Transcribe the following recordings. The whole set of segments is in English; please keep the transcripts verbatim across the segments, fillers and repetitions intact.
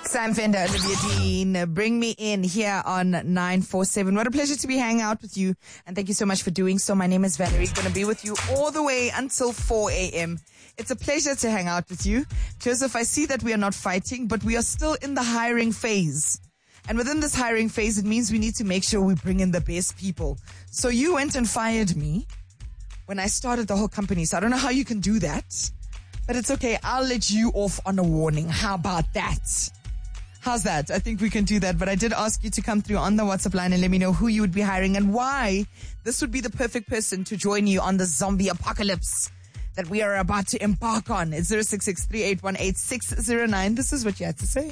Sam Fender, Olivia Dean, bring me in here on nine four seven. What a pleasure to be hanging out with you. And thank you so much for doing so. My name is Valerie. Going to be with you all the way until four a.m. It's a pleasure to hang out with you. Joseph, I see that we are not fighting, but we are still in the hiring phase. And within this hiring phase, it means we need to make sure we bring in the best people. So you went and fired me when I started the whole company. So I don't know how you can do that, but it's okay. I'll let you off on a warning. How about that? How's that? I think we can do that. But I did ask you to come through on the WhatsApp line and let me know who you would be hiring and why this would be the perfect person to join you on the zombie apocalypse that we are about to embark on. It's zero six six three eight one eight six zero nine. This is what you had to say.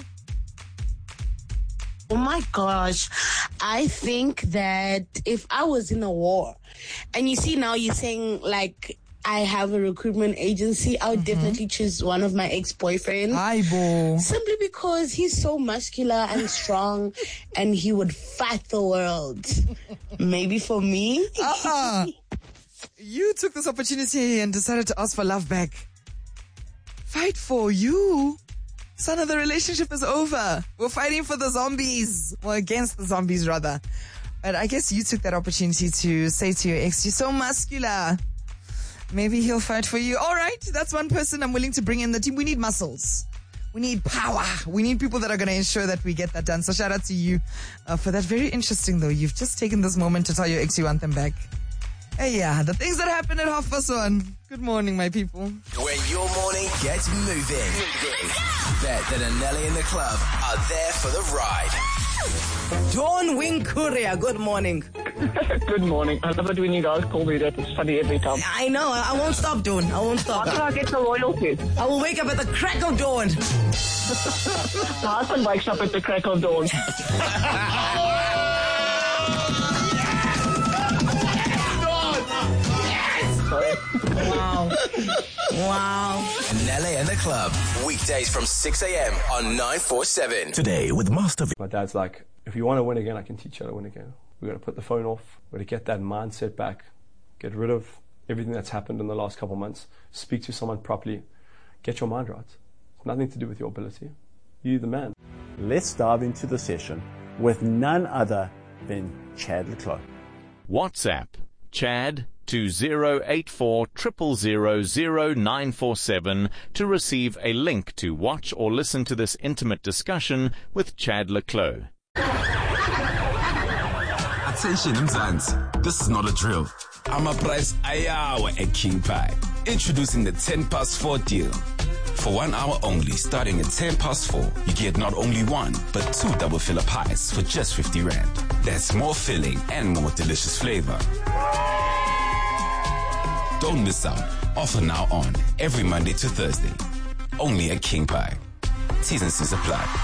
Oh my gosh, I think that if I was in a war, and you see now you're saying like I have a recruitment agency, I would mm-hmm. definitely choose one of my ex-boyfriends. Aibo. Simply because he's so muscular and strong and he would fight the world. Maybe for me. Uh-uh. You took this opportunity and decided to ask for love back. Fight for you? Son of the relationship is over. We're fighting for the zombies. Well, against the zombies, rather. But I guess you took that opportunity to say to your ex, you're so muscular. Maybe he'll fight for you. All right, that's one person I'm willing to bring in the team. We need muscles. We need power. We need people that are going to ensure that we get that done. So shout out to you uh, for that. Very interesting, though. You've just taken this moment to tell your ex you want them back. Hey, yeah, the things that happen at half past one. Good morning, my people. Where your morning gets moving. Bet that Anelli and the club are there for the ride. Dawn Wing Courier, good morning. Good morning. I love it when you guys call me that. It's funny every time. I know. I won't stop, Dawn. I won't stop. How can I get the royalties? I will wake up at the crack of dawn. My husband wakes up at the crack of dawn. Wow. Wow. Anelli and the club. Weekdays from six a.m. on nine four seven. Today with Master. My dad's like, if you want to win again, I can teach you how to win again. We're going to put the phone off. We're going to get that mindset back. Get rid of everything that's happened in the last couple of months. Speak to someone properly. Get your mind right. It's nothing to do with your ability. You're the man. Let's dive into the session with none other than Chad le Clos. WhatsApp Chad to zero eight four zero zero zero zero nine four seven to receive a link to watch or listen to this intimate discussion with Chad le Clos. Attention Mzansi, this is not a drill. I'm a price ayawa at King Pie. Introducing the ten past four deal. For one hour only, starting at ten past four, you get not only one, but two double filler pies for just fifty rand. That's more filling and more delicious flavor. Don't miss out. Offer now on every Monday to Thursday. Only at King Pie. T's and C's apply.